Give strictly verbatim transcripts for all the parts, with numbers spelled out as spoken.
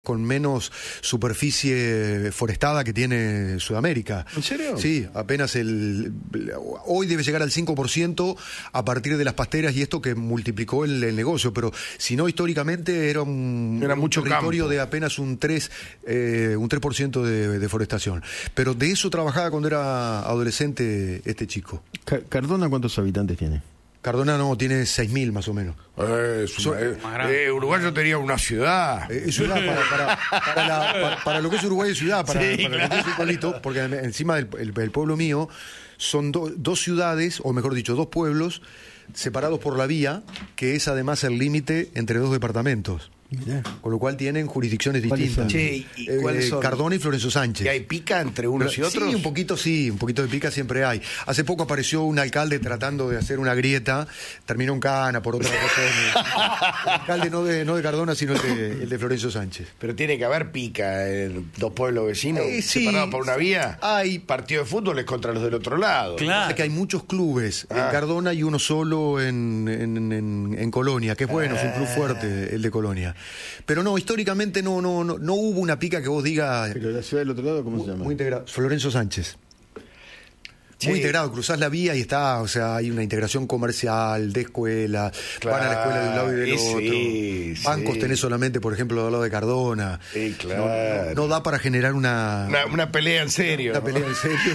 con menos superficie forestada que tiene Sudamérica. ¿En serio? Sí, apenas el... Hoy debe llegar al cinco por ciento a partir de las pasteras y esto que multiplicó el, el negocio, pero si no, históricamente era un, era un mucho territorio campo. de apenas un tres, eh, un tres por ciento de deforestación. Pero de eso trabajaba cuando era adolescente este chico. ¿Cardona cuántos habitantes tiene? Cardona no, tiene seis mil más o menos. Eh, es una, eh, eh, Uruguay yo tenía una ciudad. Eh, ciudad para, para, para, la, para, para lo que es Uruguay es ciudad, para, sí, para claro. lo que es un pueblito, porque encima del el, el pueblo mío son do, dos ciudades, o mejor dicho, dos pueblos separados por la vía, que es además el límite entre dos departamentos. Mirá. Con lo cual tienen jurisdicciones distintas. Che, ¿y eh, cuáles son? Cardona y Florencio Sánchez. ¿Y hay pica entre unos Pero, y otros? Sí, un poquito sí, un poquito de pica siempre hay. Hace poco apareció un alcalde tratando de hacer una grieta, terminó en cana por otra razón. El alcalde no de, no de Cardona, sino el de, el de Florencio Sánchez. Pero tiene que haber pica en dos pueblos vecinos eh, sí, separados por una vía. Hay partido de fútbol es contra los del otro lado. Claro. Que hay muchos clubes ah. en Cardona y uno solo en, en, en, en Colonia, que es bueno, ah. es un club fuerte el de Colonia. Pero no, históricamente no, no, no, no hubo una pica que vos digas. Pero la ciudad del otro lado, ¿cómo muy, se llama? Muy integrado. Florencio Sánchez. Sí. Muy integrado, cruzás la vía y está, o sea, hay una integración comercial, de escuela, claro, van a la escuela de un lado y del sí, otro. Bancos sí. tenés solamente, por ejemplo, del lado de Cardona. Sí, claro. No, no, no da para generar una... Una, una pelea en serio. Una ¿no? pelea en serio.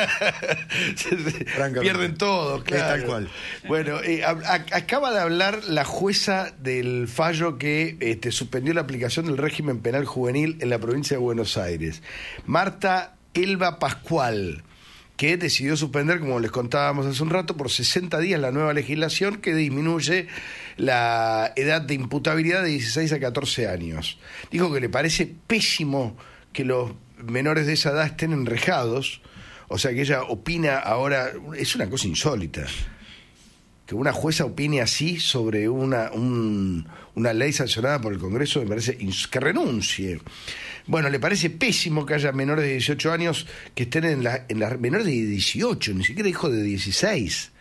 Pierden todo, claro. Es tal cual. Bueno, eh, a, a, acaba de hablar la jueza del fallo que este, suspendió la aplicación del régimen penal juvenil en la provincia de Buenos Aires. Marta Elba Pascual, que decidió suspender, como les contábamos hace un rato, por sesenta días la nueva legislación que disminuye la edad de imputabilidad de dieciséis a catorce años. Dijo que le parece pésimo que los menores de esa edad estén enrejados, o sea que ella opina ahora, es una cosa insólita, que una jueza opine así sobre una, un, una ley sancionada por el Congreso, me parece ins- que renuncie. Bueno, le parece pésimo que haya menores de dieciocho años que estén en la, en la menores de dieciocho, ni siquiera dijo de dieciséis.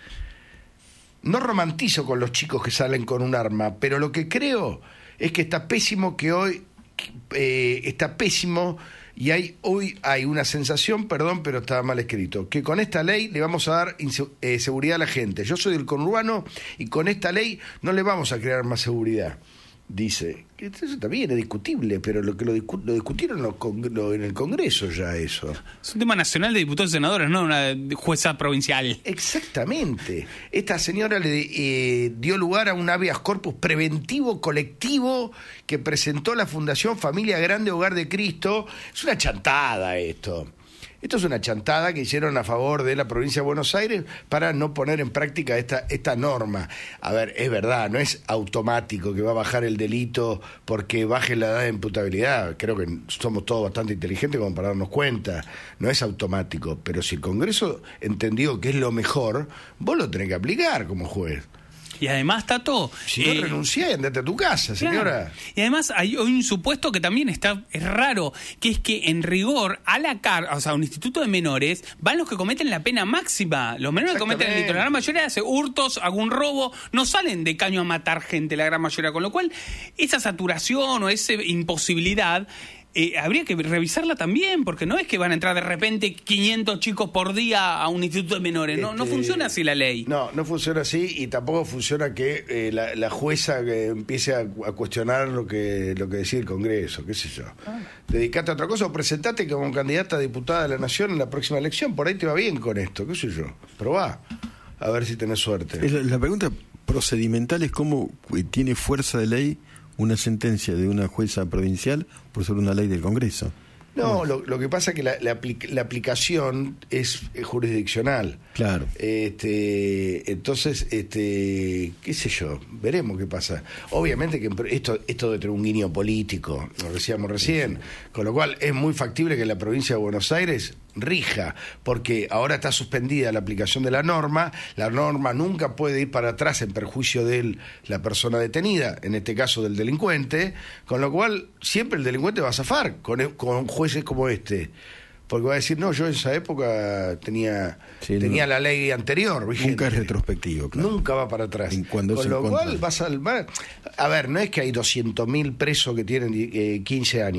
No romantizo con los chicos que salen con un arma, pero lo que creo es que está pésimo que hoy eh, está pésimo y hay hoy hay una sensación, perdón, pero está mal escrito, que con esta ley le vamos a dar inse- eh, seguridad a la gente. Yo soy del conurbano y con esta ley no le vamos a crear más seguridad. Dice, que eso también es discutible, pero lo que lo, discu- lo discutieron lo, lo, en el Congreso ya eso. Es un tema nacional de diputados y senadores, no una jueza provincial. Exactamente. Esta señora le eh, dio lugar a un habeas corpus preventivo colectivo que presentó la Fundación Familia Grande Hogar de Cristo. Es una chantada esto. Esto es una chantada que hicieron a favor de la provincia de Buenos Aires para no poner en práctica esta, esta norma. A ver, es verdad, no es automático que va a bajar el delito porque baje la edad de imputabilidad. Creo que somos todos bastante inteligentes como para darnos cuenta. No es automático, pero si el Congreso entendió que es lo mejor, vos lo tenés que aplicar como juez. Y además, Tato... Si no eh, renuncié, andate a tu casa, señora. Claro. Y además hay un supuesto que también está es raro, que es que en rigor a la car o sea, a un instituto de menores van los que cometen la pena máxima. Los menores que cometen el delito, la gran mayoría hace hurtos, algún robo, no salen de caño a matar gente, la gran mayoría. Con lo cual, esa saturación o esa imposibilidad... Eh, habría que revisarla también, porque no es que van a entrar de repente quinientos chicos por día a un instituto de menores, no, Este, no funciona así la ley. No, no funciona así y tampoco funciona que eh, la, la jueza que empiece a, a cuestionar lo que lo que decía el Congreso, qué sé yo. Ah. Dedicate a otra cosa o presentate como candidata a diputada de la Nación en la próxima elección, por ahí te va bien con esto, qué sé yo. Probá, a ver si tenés suerte. La, la pregunta procedimental es cómo tiene fuerza de ley una sentencia de una jueza provincial por sobre una ley del Congreso. No, lo, lo que pasa es que la, la, la aplicación es, es jurisdiccional. Claro. Este, entonces, este, qué sé yo, veremos qué pasa. Obviamente que esto, esto debe tener un guiño político, lo decíamos recién, sí. Con lo cual es muy factible que la provincia de Buenos Aires rija, porque ahora está suspendida la aplicación de la norma, la norma nunca puede ir para atrás en perjuicio de la persona detenida, en este caso del delincuente, con lo cual siempre el delincuente va a zafar con, con jueces como este, porque va a decir, no, yo en esa época tenía sí, tenía no, la ley anterior vigente. Nunca es retrospectivo, claro. Nunca va para atrás. Cuando con se lo encuentra. cual vas a, va, a ver, no es que hay doscientos mil presos que tienen eh, quince años.